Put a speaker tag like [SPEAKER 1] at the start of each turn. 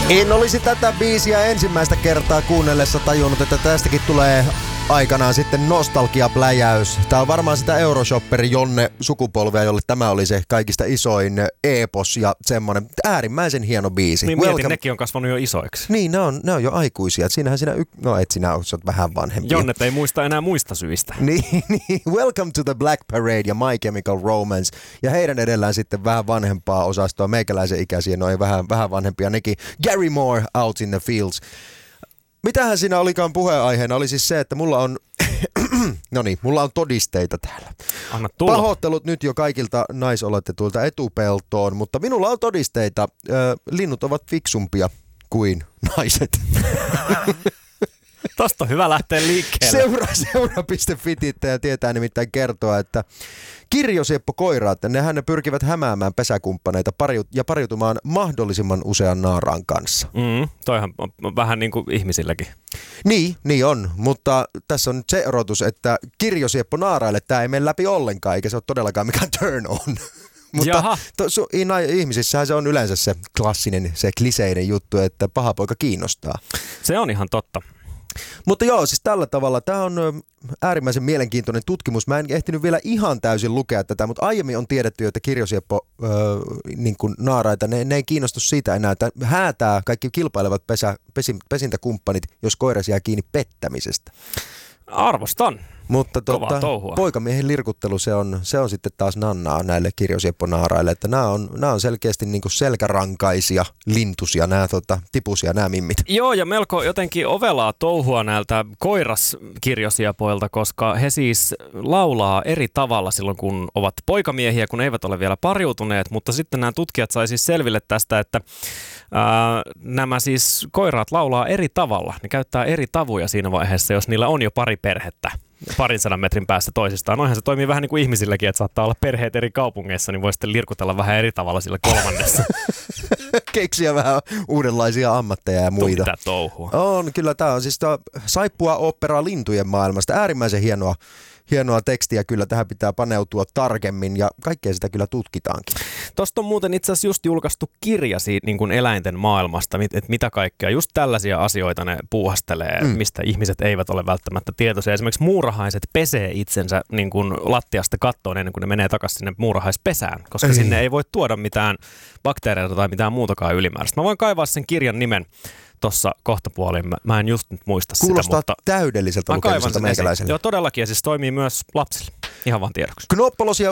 [SPEAKER 1] En olisi tätä biisiä ensimmäistä kertaa kuunnellessa tajunnut, että tästäkin tulee aikanaan sitten nostalgiapläjäys. Tää on varmaan sitä Euroshopperi Jonne sukupolvea, jolle tämä oli se kaikista isoin epos ja semmonen äärimmäisen hieno biisi.
[SPEAKER 2] Niin mietin, nekin on kasvanut jo isoiksi.
[SPEAKER 1] Niin, ne on jo aikuisia. Siinähän no et sinä oot vähän vanhempi.
[SPEAKER 2] Jonnet ei muista enää muista syistä.
[SPEAKER 1] Niin. Welcome to the Black Parade ja My Chemical Romance. Ja heidän edellään sitten vähän vanhempaa osastoa, meikäläisen ikäisiä, noin vähän vanhempia nekin. Gary Moore, Out in the Fields. Mitähän siinä olikaan puheenaiheena? Oli siis se, että mulla on mulla on todisteita täällä.
[SPEAKER 2] Anna tulla.
[SPEAKER 1] Pahoittelut nyt jo kaikilta naisoletetuilta etupeltoon, mutta minulla on todisteita. Linnut ovat fiksumpia kuin naiset.
[SPEAKER 2] Tosta on hyvä lähteä liikkeelle.
[SPEAKER 1] Seura.fitittäjä tietää nimittäin kertoa, että kirjosieppokoiraat, nehän ne pyrkivät hämäämään pesäkumppaneita ja pariutumaan mahdollisimman usean naaraan kanssa.
[SPEAKER 2] Toihan on vähän niin kuin ihmisilläkin.
[SPEAKER 1] Niin on, mutta tässä on nyt se erotus, että kirjosieppo naaraille tämä ei mene läpi ollenkaan, eikä se ole todellakaan mikään turn on. Mutta ihmisissähän se on yleensä se klassinen, se kliseinen juttu, että paha poika kiinnostaa.
[SPEAKER 2] Se on ihan totta.
[SPEAKER 1] Mutta joo, siis tällä tavalla tämä on äärimmäisen mielenkiintoinen tutkimus. Mä en ehtinyt vielä ihan täysin lukea tätä, mutta aiemmin on tiedetty, että kirjosieppo niin kuin naaraita, ne ei kiinnostu siitä enää, että häätää kaikki kilpailevat pesintäkumppanit, jos koiras jää kiinni pettämisestä.
[SPEAKER 2] Arvostan.
[SPEAKER 1] Mutta poikamiehen lirkuttelu, se on sitten taas nannaa näille kirjosiepponaaraille, että nämä on selkeästi niin kuin selkärankaisia, lintusia, nämä tipusia, nämä mimmit.
[SPEAKER 2] Joo, ja melko jotenkin ovelaa touhua näiltä koiraskirjosiepoilta, koska he siis laulaa eri tavalla silloin, kun ovat poikamiehiä, kun eivät ole vielä pariutuneet, mutta sitten nämä tutkijat sai siis selville tästä, että nämä siis koiraat laulaa eri tavalla. Ne käyttää eri tavuja siinä vaiheessa, jos niillä on jo pari perhettä 200 metrin päässä toisistaan. Noihän se toimii vähän niin kuin ihmisilläkin, että saattaa olla perheet eri kaupungeissa, niin voi sitten lirkutella vähän eri tavalla sillä kolmannessa.
[SPEAKER 1] Keksiä vähän uudenlaisia ammatteja ja muita.
[SPEAKER 2] Mitä touhua.
[SPEAKER 1] On, kyllä tämä on siis saippua opera lintujen maailmasta. Äärimmäisen hienoa tekstiä, kyllä tähän pitää paneutua tarkemmin ja kaikkea sitä kyllä tutkitaankin.
[SPEAKER 2] Tuosta on muuten itse asiassa just julkaistu kirja siitä niin kuin eläinten maailmasta, että mitä kaikkea, just tällaisia asioita ne puuhastelee, mistä ihmiset eivät ole välttämättä tietoisia. Esimerkiksi muurahaiset pesee itsensä niin kuin lattiasta kattoon ennen kuin ne menee takaisin sinne muurahaispesään, koska sinne ei voi tuoda mitään bakteereita tai mitään muutakaan ylimääräistä. Mä voin kaivaa sen kirjan nimen tuossa kohtapuoliin. Mä en just nyt muista
[SPEAKER 1] Kuulostaa
[SPEAKER 2] sitä, mutta
[SPEAKER 1] täydelliseltä lukemiselta meikäläiselle.
[SPEAKER 2] Joo, todellakin. Ja siis toimii myös lapsille. Ihan vaan tiedoksi.
[SPEAKER 1] Knoppolosia